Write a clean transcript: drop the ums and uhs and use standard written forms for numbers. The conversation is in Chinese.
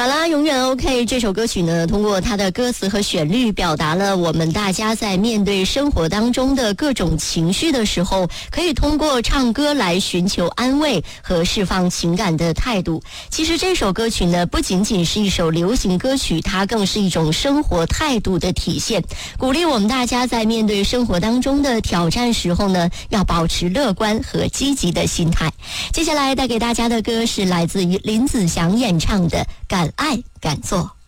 好啦，永远 OK 这首歌曲呢，通过它的歌词和旋律，表达了我们大家在面对生活当中的各种情绪的时候，可以通过唱歌来寻求安慰和释放情感的态度。其实这首歌曲呢，不仅仅是一首流行歌曲，它更是一种生活态度的体现，鼓励我们大家在面对生活当中的挑战时候呢，要保持乐观和积极的心态。接下来带给大家的歌是来自于林子祥演唱的《敢爱敢做》。